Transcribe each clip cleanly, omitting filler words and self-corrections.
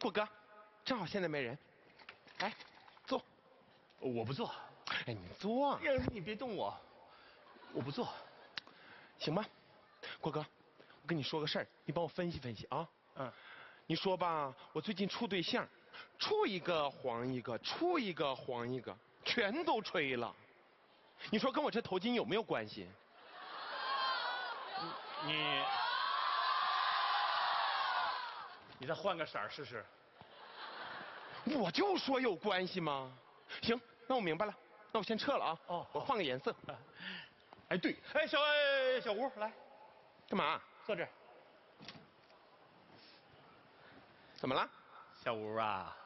果哥，正好现在没人，来，坐。 我不做。 哎，你坐。 哎呀，你别动我，我不做。 行吧，果哥，我跟你说个事儿，你帮我分析分析啊。 嗯。 你说吧，我最近处对象，处一个黄一个，处一个黄一个，全都吹了。你说跟我这头巾有没有关系？ 你再换个色儿试试。 我就说有关系吗？行，那我明白了，那我先撤了啊。 哦， 我换个颜色。 哎，对，哎，小吴来， 干嘛？ 坐这儿。 怎么了？ 小吴啊，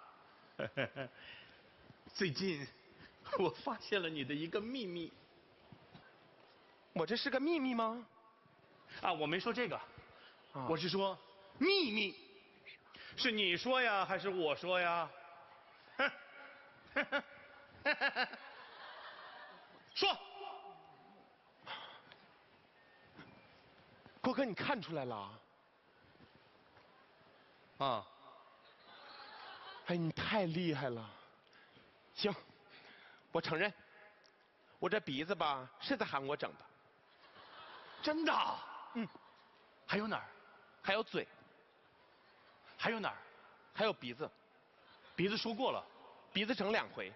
最近我发现了你的一个秘密。 我这是个秘密吗？ 啊，我没说这个， 啊、 我是说秘密，是你说呀，还是我说呀？说。 郭哥，你看出来了？ 啊。 哎，你太厉害了。行，我承认，我这鼻子吧是在韩国整的。 真的？ 嗯。 还有哪儿？ 还有嘴。 还有哪儿？ 还有鼻子。 鼻子说过了。 鼻子整2回。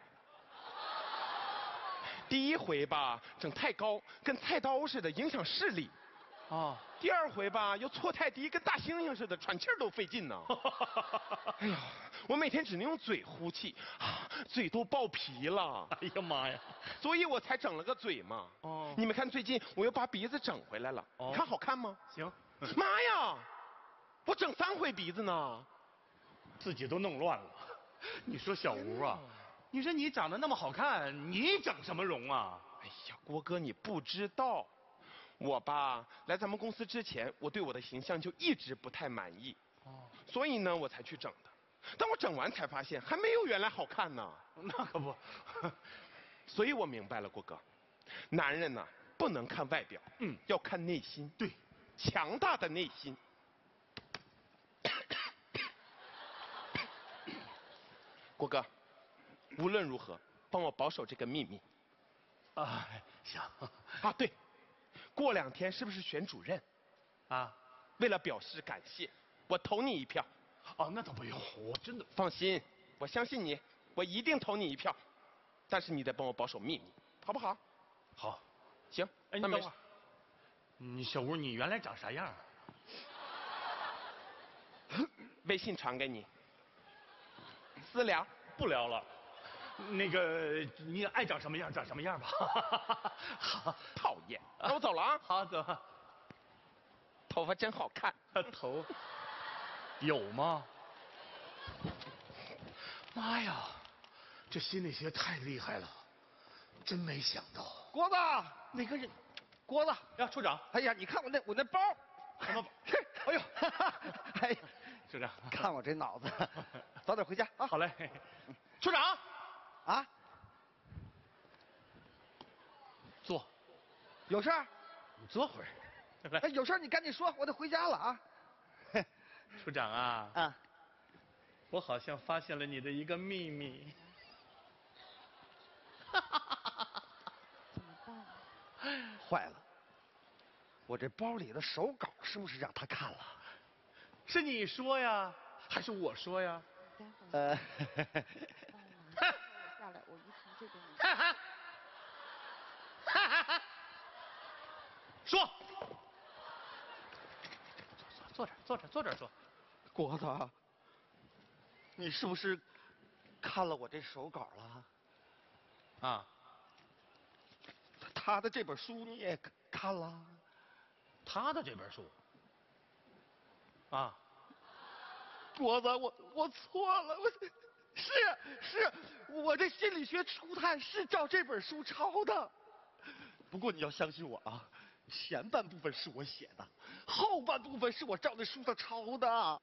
第1回吧，整太高，跟菜刀似的，影响视力。 啊。 第2回吧，又错太低，跟大猩猩似的，喘气儿都费劲呢。哎呀，我每天只能用嘴呼气，嘴都爆皮了。 哎呀妈呀！ 所以我才整了个嘴嘛。 哦。 你们看，最近我又把鼻子整回来了， 哦。 你看好看吗？ 行。 妈呀，我整3回鼻子呢。 自己都弄乱了。你说小吴啊，你说你长得那么好看，你整什么容啊？ 哎呀，郭哥，你不知道，我吧来咱们公司之前，我对我的形象就一直不太满意。哦。所以呢，我才去整的。但我整完才发现，还没有原来好看呢。 那可不。 所以我明白了，郭哥，男人呢不能看外表，要看内心。 对， 强大的内心。郭哥，无论如何，帮我保守这个秘密。 啊，行。 啊，对，过2天是不是选主任？ 啊， 为了表示感谢，我投你1票。 哦，那倒不用，我真的放心，我相信你，我一定投你1票。但是你得帮我保守秘密，好不好？ 好。 行。 哎，你等会儿。你小吴，你原来长啥样啊？ 微信传给你。私聊。 不聊了。那个，你爱长什么样长什么样吧。好。 讨厌。那我走了啊。 好，走。 头发真好看。 头有吗？妈呀，这心理学太厉害了，真没想到。 郭子， 哪个人？ 郭子呀，处长。 哎呀，你看我那包。 什么？ 哎呦，哎呀， 处长， 看我这脑子，早点回家啊。 好嘞。处长。 啊？ 坐。 有事儿？ 你坐会儿。来。 哎，有事儿你赶紧说，我得回家了啊。 处长啊。 啊。 我好像发现了你的一个秘密。 怎么办？ 坏了，我这包里的手稿是不是让他看了？ 是你说呀，还是我说呀？ 待会儿帮我拿，我下来，我一从这边。 说。坐这儿说。 郭子，你是不是看了我这手稿了？ 啊。 他的这本书你也看了？ 他的这本书。啊。 郭子，我错了，是，我这心理学初探是照这本书抄的。不过你要相信我啊，前半部分是我写的，后半部分是我照那书上抄的。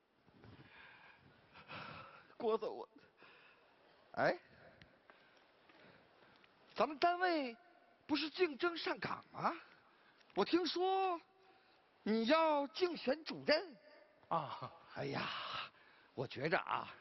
郭子，哎，咱们单位不是竞争上岗吗？我听说你要竞选主任。 啊。 哎呀，我觉着啊，